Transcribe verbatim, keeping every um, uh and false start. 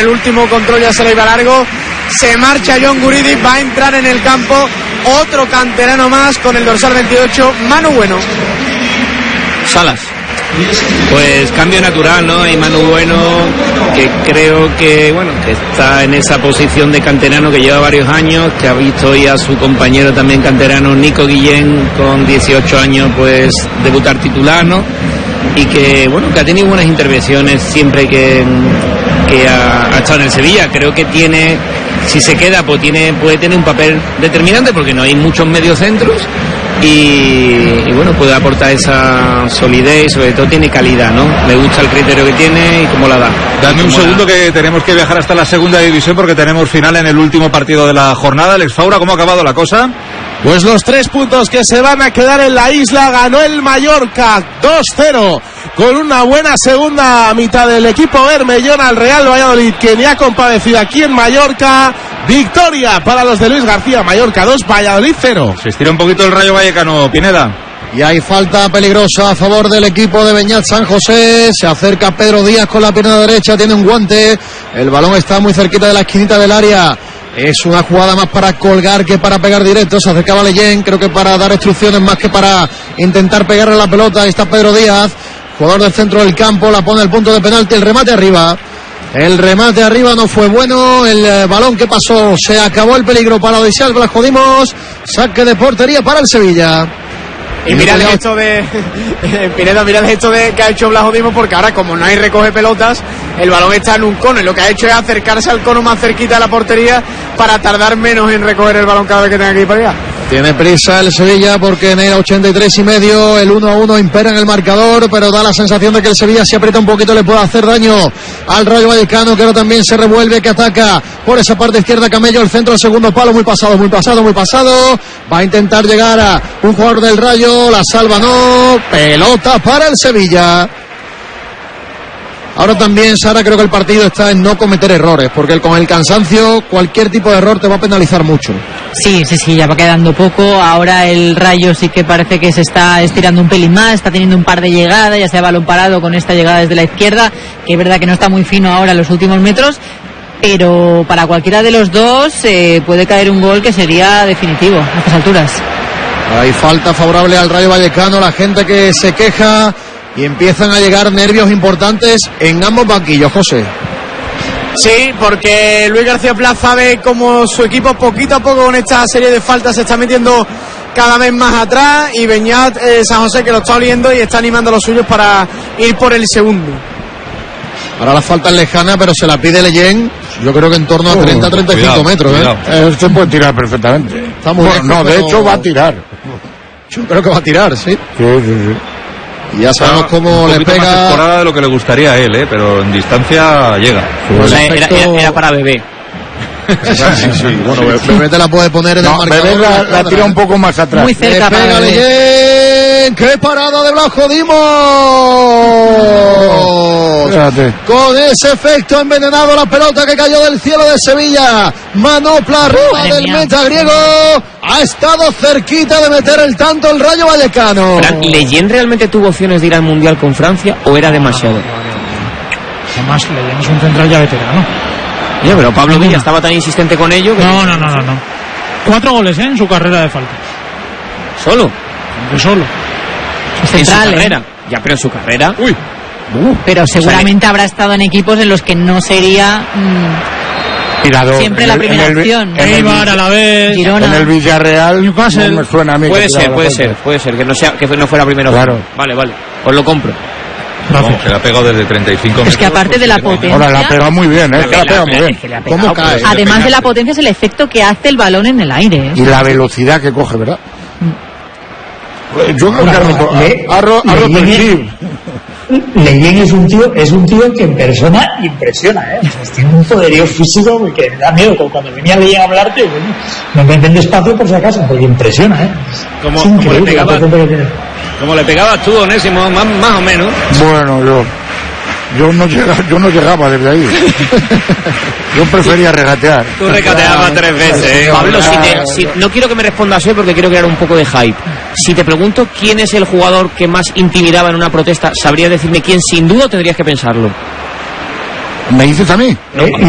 el último control ya se le iba largo. Se marcha John Guridi, va a entrar en el campo otro canterano más con el dorsal veintiocho, Manu Bueno. Salas. Pues cambio natural, ¿no? Hay Manu Bueno, que creo que, bueno, que está en esa posición de canterano que lleva varios años, que ha visto hoy a su compañero también canterano, Nico Guillén, con dieciocho años, pues debutar titular, ¿no? Y que, bueno, que ha tenido buenas intervenciones siempre que, que ha, ha estado en el Sevilla. Creo que tiene, si se queda, pues tiene, puede tener un papel determinante, porque no hay muchos mediocentros. Y, y bueno, puede aportar esa solidez y sobre todo tiene calidad, ¿no? Me gusta el criterio que tiene y cómo la da. Dame un segundo la... que tenemos que viajar hasta la segunda división porque tenemos final en el último partido de la jornada. Alex Faura, ¿cómo ha acabado la cosa? Pues los tres puntos que se van a quedar en la isla, ganó el Mallorca dos cero con una buena segunda mitad del equipo bermellón al Real Valladolid, que ni ha compadecido aquí en Mallorca. Victoria para los de Luis García, Mallorca dos, Valladolid cero. Se estira un poquito el Rayo Vallecano, Pineda. Y hay falta peligrosa a favor del equipo de Beñat San José. Se acerca Pedro Díaz con la pierna derecha, tiene un guante. El balón está muy cerquita de la esquinita del área. Es una jugada más para colgar que para pegar directo. Se acercaba Leyen, creo que para dar instrucciones más que para intentar pegarle la pelota. Ahí está Pedro Díaz, jugador del centro del campo, la pone al punto de penalti, el remate arriba. El remate arriba no fue bueno, el eh, balón que pasó, se acabó el peligro para Odisías Blascodimos, saque de portería para el Sevilla. Y mira el gesto de Pineda, mira el gesto de que ha hecho Blascodimos, porque ahora como no hay recoge pelotas, el balón está en un cono y lo que ha hecho es acercarse al cono más cerquita de la portería para tardar menos en recoger el balón cada vez que tenga que ir para allá. Tiene prisa el Sevilla porque en el ochenta y tres y medio el uno a uno impera en el marcador, pero da la sensación de que el Sevilla, si aprieta un poquito, le puede hacer daño al Rayo Vallecano, que ahora también se revuelve, que ataca por esa parte izquierda Camello, el centro, el segundo palo, muy pasado, muy pasado, muy pasado. Va a intentar llegar a un jugador del Rayo, la salva no, pelota para el Sevilla. Ahora también, Sara, creo que el partido está en no cometer errores, porque con el cansancio cualquier tipo de error te va a penalizar mucho. Sí, sí, sí, ya va quedando poco. Ahora el Rayo sí que parece que se está estirando un pelín más, está teniendo un par de llegadas, ya sea balón parado con esta llegada desde la izquierda, que es verdad que no está muy fino ahora en los últimos metros, pero para cualquiera de los dos eh, puede caer un gol que sería definitivo a estas alturas. Hay falta favorable al Rayo Vallecano, la gente que se queja y empiezan a llegar nervios importantes en ambos banquillos, José. Sí, porque Luis García Plaza ve como su equipo poquito a poco con esta serie de faltas se está metiendo cada vez más atrás, y Beñat eh, San José que lo está oliendo y está animando a los suyos para ir por el segundo. Ahora la falta es lejana, pero se la pide Leyen, yo creo que en torno a treinta a treinta y cinco metros. ¿eh? Eh, Este puede tirar perfectamente. Está muy bueno, lejos, no, de pero... hecho va a tirar. Yo creo que va a tirar, sí. Sí, sí, sí. Y ya sabemos cómo le pega. Más temporada de lo que le gustaría a él, ¿eh? Pero en distancia llega. Pues era, era, era para Bebé. Sí, sí, sí. Bueno, Bebé te la puede poner en no, el marcador. Bebé la, la tira un poco más atrás. Muy cerca. Le pega Leyen. ¡Qué parada de Blascodimos! Fíjate. Con ese efecto envenenado la pelota que cayó del cielo de Sevilla. Manopla arriba del meta griego. Ha estado cerquita de meter el tanto el Rayo Vallecano. Fran, ¿Leyen realmente tuvo opciones de ir al Mundial con Francia o era demasiado? Además, Leyen es un central ya veterano. Ya, pero Pablo Villa estaba tan insistente con ello que... No, no, no, no, no. Cuatro goles, ¿eh? En su carrera de falta. ¿Solo? De solo. Central, en su ¿eh? carrera. Ya, pero en su carrera... Uy. Uh, pero seguramente o sea, habrá estado en equipos en los que no sería mmm, tirador. siempre la el, primera el, opción. Eibar, a la vez, Girona. En el Villarreal, Newcastle. no me suena a mí. puede que ser, puede falta. ser, puede ser, que no sea, que no fuera primero. Claro. Vale, vale, os lo compro. No, se la ha pegado desde treinta y cinco metros. Es que aparte de la potencia... Ahora la ha pegado muy bien, ¿eh? La ha pegado muy bien. ¿Cómo cae? Además de la potencia es el efecto que hace el balón en el aire, ¿eh? Y la velocidad que coge, ¿verdad? Yo creo que Le- ha ro- ha roto el Leyen- chip. Leyen es un tío, es un tío que en persona impresiona, ¿eh? O sea, tiene un poderío físico que da miedo. Como cuando venía Leyen a hablarte, bueno, no me ven despacio por si acaso, porque impresiona, ¿eh? ¿Cómo, Es cómo le increíble la pegaba? potencia que tiene. Como le pegabas tú, Onésimo, más, más o menos. Bueno, yo yo no llegaba, yo no llegaba desde ahí. Yo prefería regatear. Tú recateabas tres veces, ¿eh? Pablo, si te, si, no quiero que me respondas hoy porque quiero crear un poco de hype. Si te pregunto quién es el jugador que más intimidaba en una protesta, ¿sabrías decirme quién? Sin duda tendrías que pensarlo. ¿Me dices a mí? Eh,